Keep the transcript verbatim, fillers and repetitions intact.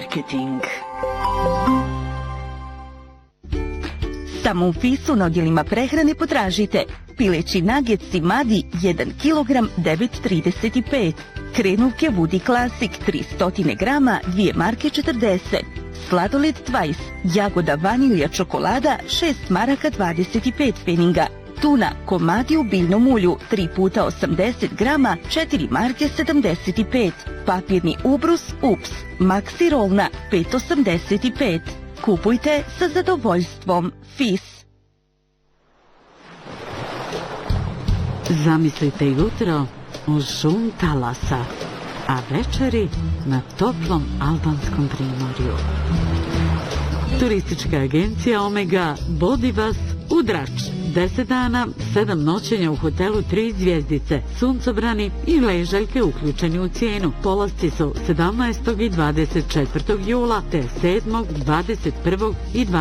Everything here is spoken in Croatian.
marketing. Samo u Fisu na odjelima prehrane potražite pileći naggetsi Madi jedan kilogram devet trideset pet, krenovke Woody Classic tristo grama dvije marke četrdeset, sladoled Twice, jagoda vanilja čokolada šest maraka dvadeset pet pfeninga, tuna komadi u biljnom ulju tri puta osamdeset grama četiri marke sedamdeset pet, papirni ubrus Ups, Maxi Rolna pet osamdeset pet. Kupujte sa zadovoljstvom. Fis. Zamislite jutro uz šum talasa, a večeri na toplom albanskom primorju. Turistička agencija Omega vodi vas u Drač. deset dana, sedam noćenja u hotelu tri zvjezdice, suncobrani i ležaljke uključeni u cijenu. Polasci su sedamnaestog i dvadeset četvrtog jula te sedmog, dvadeset prvog i dvadeset